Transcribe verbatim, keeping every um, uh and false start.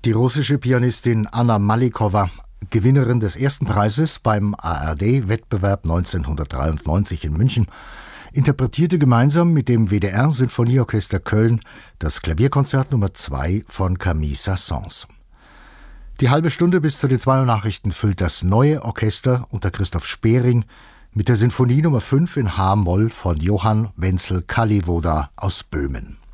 Die russische Pianistin Anna Malikowa, Gewinnerin des ersten Preises beim A R D-Wettbewerb neunzehnhundertdreiundneunzig in München, interpretierte gemeinsam mit dem W D R-Sinfonieorchester Köln das Klavierkonzert Nummer zwei von Camille Saint-Saëns. Die halbe Stunde bis zu den zwei Uhr Nachrichten füllt das neue Orchester unter Christoph Spering mit der Sinfonie Nummer fünf in H-Moll von Johann Wenzel Kalivoda aus Böhmen.